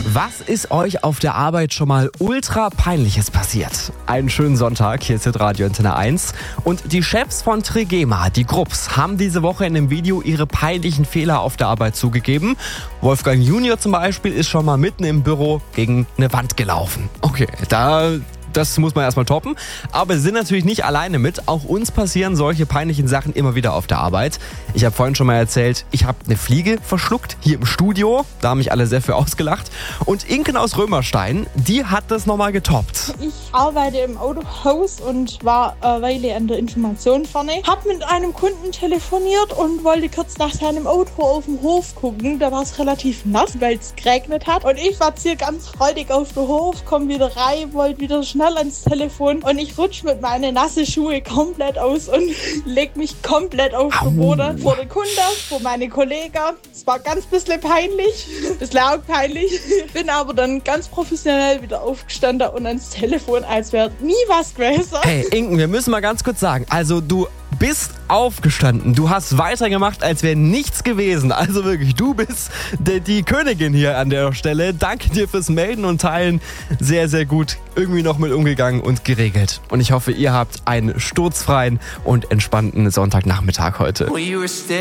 Was ist euch auf der Arbeit schon mal ultra peinliches passiert? Einen schönen Sonntag, hier ist Radio Antenne 1. Und die Chefs von Trigema, die Grupps, haben diese Woche in einem Video ihre peinlichen Fehler auf der Arbeit zugegeben. Wolfgang Junior zum Beispiel ist schon mal mitten im Büro gegen eine Wand gelaufen. Okay, das muss man erstmal toppen. Aber sie sind natürlich nicht alleine mit. Auch uns passieren solche peinlichen Sachen immer wieder auf der Arbeit. Ich habe vorhin schon mal erzählt, ich habe eine Fliege verschluckt hier im Studio. Da haben mich alle sehr für ausgelacht. Und Inken aus Römerstein, die hat das nochmal getoppt. Ich arbeite im Autohaus und war eine Weile an der Information vorne. Hab mit einem Kunden telefoniert und wollte kurz nach seinem Auto auf den Hof gucken. Da war es relativ nass, weil es geregnet hat. Und ich spaziere ganz freudig auf den Hof, komme wieder rein, wollte wieder schnell ans Telefon und ich rutsche mit meinen nassen Schuhe komplett aus und leg mich komplett auf den Boden. Vor der Kunde, vor meine Kollegen. Es war ganz bisschen peinlich, bisschen auch peinlich. Bin aber dann ganz professionell wieder aufgestanden und ans Telefon, als wäre nie was gewesen. Hey Inken, wir müssen mal ganz kurz sagen, also du bist aufgestanden, du hast weitergemacht, als wäre nichts gewesen. Also wirklich, du bist die Königin hier an der Stelle. Danke dir fürs Melden und Teilen. Sehr, sehr gut irgendwie noch mit umgegangen und geregelt. Und ich hoffe, ihr habt einen sturzfreien und entspannten Sonntagnachmittag heute.